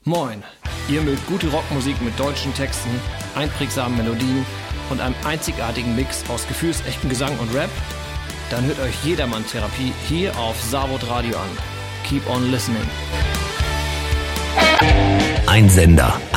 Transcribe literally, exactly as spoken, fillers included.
Moin, ihr mögt gute Rockmusik mit deutschen Texten, einprägsamen Melodien und einem einzigartigen Mix aus gefühlsechtem Gesang und Rap? Dann hört euch Jedermann Therapie hier auf Savod Radio an. Keep on listening. Ein Sender,